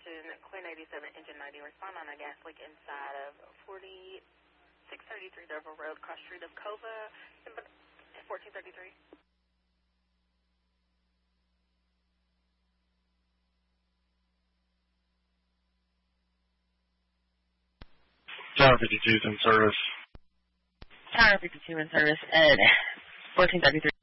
Houston, Quinn 87, engine 90, respond on a gas leak inside of 4633 Dover Road, cross street of Cova, 1433. Tower 52 is in service. Tower 52 in service at 1433.